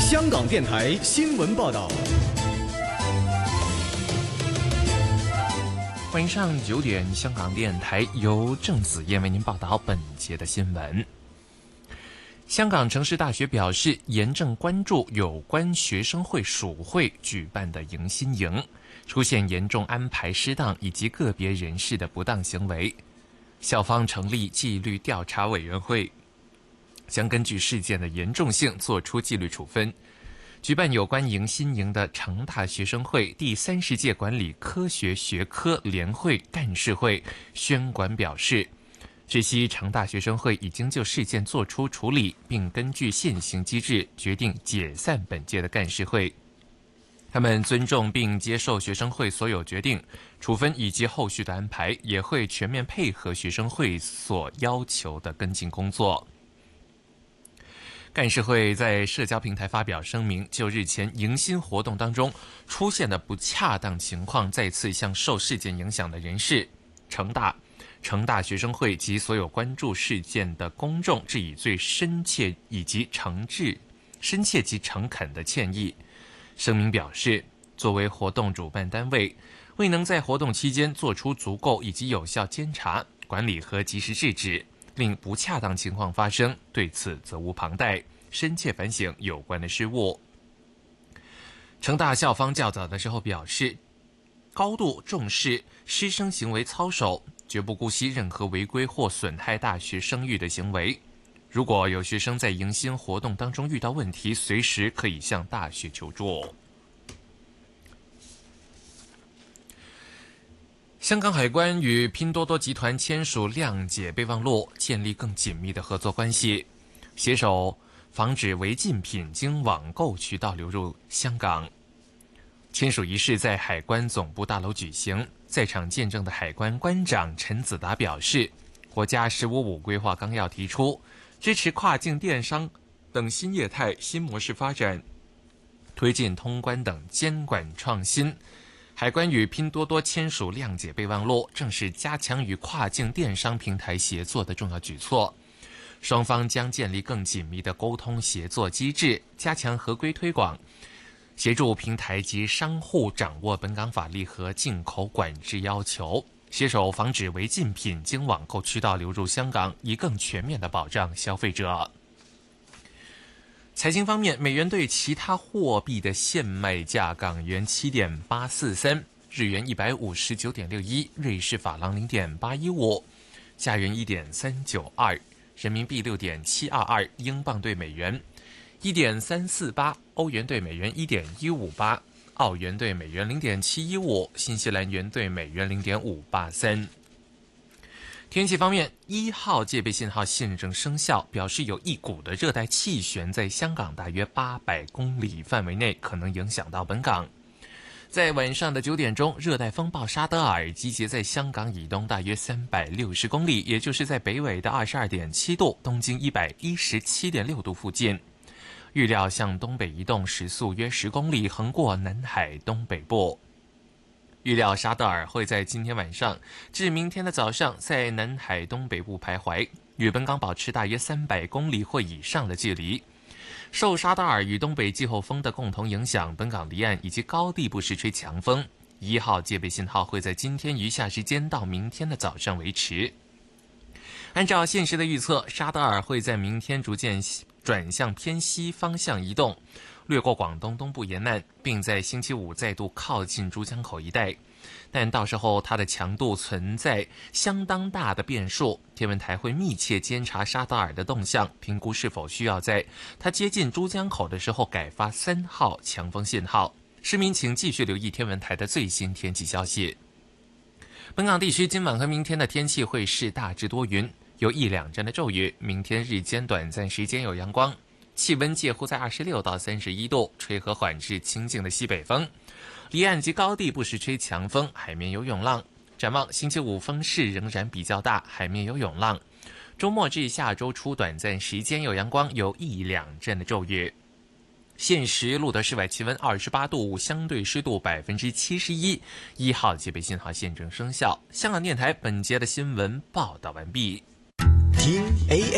香港电台新闻报道。 晚上9点，香港电台由郑子燕为您报道本节的新闻。香港城市大学表示，严正关注有关学生会属会举办的迎新营出现严重安排失当以及个别人士的不当行为，校方成立纪律调查委员会，将根据事件的严重性作出纪律处分。举办有关迎新营的成大学生会第30届管理科学学科联会干事会宣管表示，据悉成大学生会已经就事件作出处理，并根据现行机制决定解散本届的干事会。他们尊重并接受学生会所有决定、处分以及后续的安排，也会全面配合学生会所要求的跟进工作。干事会在社交平台发表声明，就日前迎新活动当中出现的不恰当情况，再次向受事件影响的人士、成大学生会及所有关注事件的公众致以最深切及诚恳的歉意。声明表示，作为活动主办单位，未能在活动期间做出足够以及有效监察、管理和及时制止，令不恰当情况发生，对此责无旁贷，深切反省有关的失误。成大校方较早的时候表示，高度重视师生行为操守，绝不姑息任何违规或损害大学声誉的行为。如果有学生在迎新活动当中遇到问题，随时可以向大学求助。香港海关与拼多多集团签署谅解备忘录，建立更紧密的合作关系，携手防止违禁品经网购渠道流入香港。签署仪式在海关总部大楼举行，在场见证的海关关长陈子达表示，国家“15+5”规划纲要提出，支持跨境电商等新业态新模式发展，推进通关等监管创新。海关与拼多多签署谅解备忘录，正是加强与跨境电商平台协作的重要举措。双方将建立更紧密的沟通协作机制，加强合规推广，协助平台及商户掌握本港法律和进口管制要求，携手防止违禁品经网购渠道流入香港，以更全面地保障消费者。财经方面，美元对其他货币的现卖价：港元7.843，日元159.61，瑞士法郎0.815，加元1.392，人民币6.722，英镑对美元1.348，欧元对美元1.158，澳元对美元0.715，新西兰元对美元0.583。天气方面，1号戒备信号现正生效，表示有一股的热带气旋在香港大约800公里范围内可能影响到本港。在晚上的9点钟，热带风暴沙德尔集结在香港以东大约360公里，也就是在北纬的22.7度、东经117.6度附近。预料向东北移动，时速约10公里，横过南海东北部。预料沙德尔会在今天晚上至明天的早上在南海东北部徘徊，与本港保持大约300公里或以上的距离。受沙德尔与东北季候风的共同影响，本港离岸以及高地不时吹强风。1号戒备信号会在今天余下时间到明天的早上维持。按照现时的预测，沙德尔会在明天逐渐转向偏西方向移动，掠过广东东部沿岸，并在星期五再度靠近珠江口一带。但到时候它的强度存在相当大的变数，天文台会密切监察沙德尔的动向，评估是否需要在它接近珠江口的时候改发3号强风信号。市民请继续留意天文台的最新天气消息。本港地区今晚和明天的天气会是大致多云，有1、2阵的骤雨，明天日间短暂时间有阳光，气温介乎在26到31度，吹和缓至清劲的西北风。离岸及高地不时吹强风，海面有涌浪。展望星期五风势仍然比较大，海面有涌浪。周末至下周初短暂时间有阳光，有1、2阵的骤雨。现时录得室外气温28度，相对湿度71%。1号戒备信号现正生效。香港电台本节的新闻报道完毕。 听 AM